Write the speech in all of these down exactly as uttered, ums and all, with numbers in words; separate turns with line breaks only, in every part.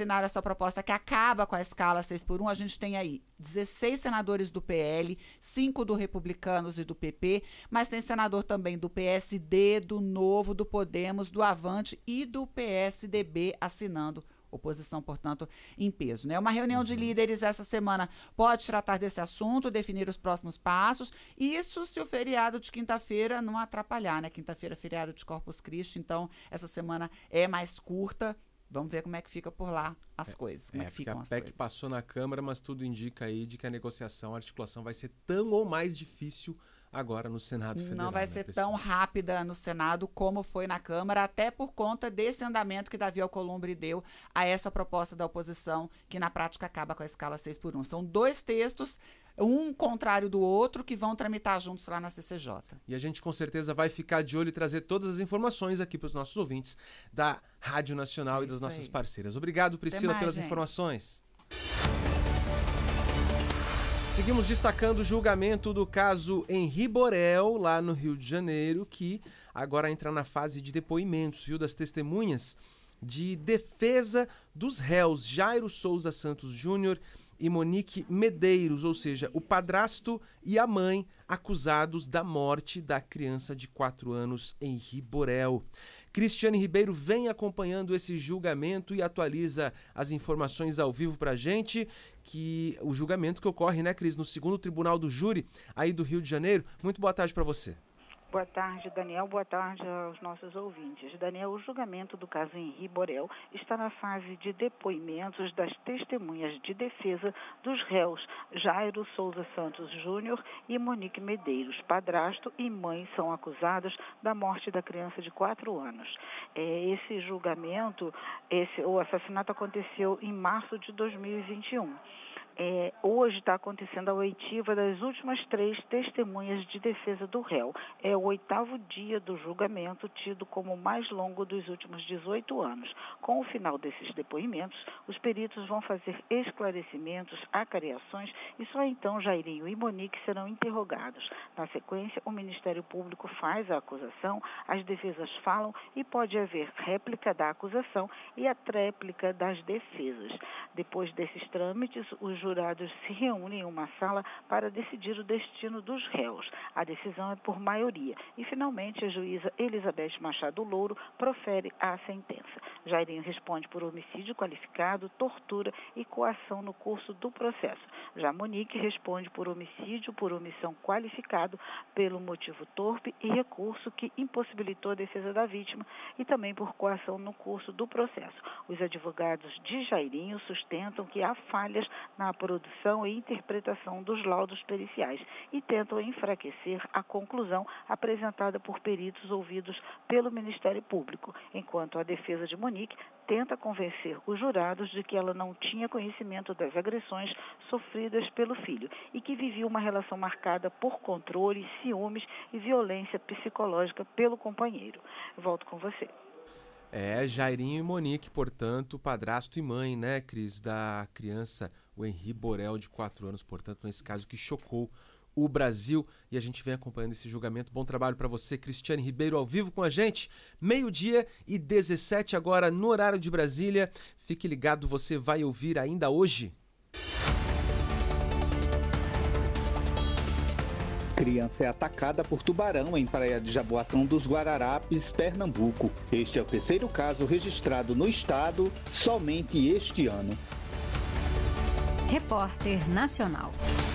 assinaram essa proposta que acaba com a escala seis por um. A gente tem aí dezesseis senadores do P L, cinco do Republicanos e do P P, mas tem senador também do P S D, do Novo, do Podemos, do Avante e do P S D B assinando. Oposição, portanto, em peso, né? Uma reunião de líderes essa semana pode tratar desse assunto, definir os próximos passos, isso se o feriado de quinta-feira não atrapalhar, né? Quinta-feira é feriado de Corpus Christi, então essa semana é mais curta. Vamos ver como é que fica por lá as é, coisas, como é, é que ficam as coisas.
A P E C passou na Câmara, mas tudo indica aí de que a negociação, a articulação vai ser tão ou mais difícil agora no Senado Federal.
Não vai
né,
ser
Priscila?
tão rápida no Senado como foi na Câmara, até por conta desse andamento que Davi Alcolumbre deu a essa proposta da oposição, que na prática acaba com a escala seis por um. São dois textos, um contrário do outro, que vão tramitar juntos lá na C C J.
E a gente com certeza vai ficar de olho e trazer todas as informações aqui para os nossos ouvintes da Rádio Nacional é e das nossas aí. parceiras. Obrigado, Priscila, mais, pelas gente. informações. Seguimos destacando o julgamento do caso Henri Borel, lá no Rio de Janeiro, que agora entra na fase de depoimentos, viu, das testemunhas de defesa dos réus Jairo Souza Santos Júnior e Monique Medeiros, ou seja, o padrasto e a mãe acusados da morte da criança de quatro anos, Henri Borel. Cristiane Ribeiro vem acompanhando esse julgamento e atualiza as informações ao vivo pra gente, que o julgamento que ocorre, né, Cris, no segundo Tribunal do Júri, aí do Rio de Janeiro. Muito boa tarde para você.
Boa tarde, Daniel. Boa tarde aos nossos ouvintes. Daniel, o julgamento do caso Henri Borel está na fase de depoimentos das testemunhas de defesa dos réus Jairo Souza Santos Júnior e Monique Medeiros. Padrasto e mãe são acusados da morte da criança de quatro anos. É, esse julgamento, esse, o assassinato aconteceu em março de dois mil e vinte e um. É, hoje está acontecendo a oitiva das últimas três testemunhas de defesa do réu. É o oitavo dia do julgamento, tido como o mais longo dos últimos dezoito anos. Com o final desses depoimentos, os peritos vão fazer esclarecimentos, acariações e só então Jairinho e Monique serão interrogados. Na sequência, o Ministério Público faz a acusação, as defesas falam e pode haver réplica da acusação e a tréplica das defesas. Depois desses trâmites, os jurados se reúnem em uma sala para decidir o destino dos réus. A decisão é por maioria. E, finalmente, a juíza Elizabeth Machado Louro profere a sentença. Jairinho responde por homicídio qualificado, tortura e coação no curso do processo. Já Monique responde por homicídio por omissão qualificado pelo motivo torpe e recurso que impossibilitou a defesa da vítima e também por coação no curso do processo. Os advogados de Jairinho sustentam que há falhas na produção e interpretação dos laudos periciais e tentam enfraquecer a conclusão apresentada por peritos ouvidos pelo Ministério Público, enquanto a defesa de Monique tenta convencer os jurados de que ela não tinha conhecimento das agressões sofridas pelo filho e que vivia uma relação marcada por controle, ciúmes e violência psicológica pelo companheiro. Volto com você.
É, Jairinho e Monique, portanto, padrasto e mãe, né, Cris, da criança, o Henri Borel, de quatro anos, portanto, nesse caso que chocou o Brasil, e a gente vem acompanhando esse julgamento. Bom trabalho para você, Cristiane Ribeiro, ao vivo com a gente, meio-dia e dezessete agora no horário de Brasília. Fique ligado, você vai ouvir ainda hoje.
Criança é atacada por tubarão em Praia de Jaboatão dos Guararapes, Pernambuco. Este é o terceiro caso registrado no estado somente este ano.
Repórter Nacional.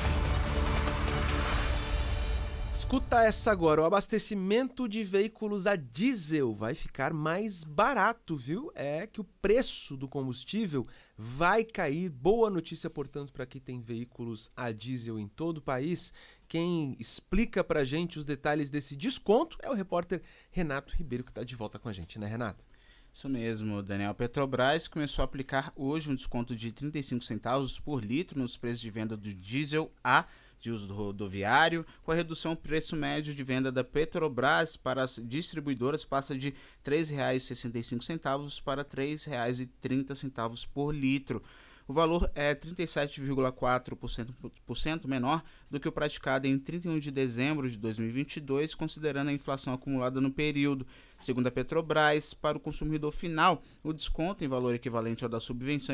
Escuta essa agora, o abastecimento de veículos a diesel vai ficar mais barato, viu? É que o preço do combustível vai cair. Boa notícia, portanto, para quem tem veículos a diesel em todo o país. Quem explica pra gente os detalhes desse desconto é o repórter Renato Ribeiro, que está de volta com a gente, né, Renato?
Isso mesmo, Daniel. A Petrobras começou a aplicar hoje um desconto de trinta e cinco centavos por litro nos preços de venda do diesel A de uso rodoviário. Com a redução, o preço médio de venda da Petrobras para as distribuidoras passa de três reais e sessenta e cinco centavos para três reais e trinta centavos por litro. O valor é trinta e sete vírgula quatro por cento menor do que o praticado em trinta e um de dezembro de dois mil e vinte e dois, considerando a inflação acumulada no período. Segundo a Petrobras, para o consumidor final, o desconto em valor equivalente ao da subvenção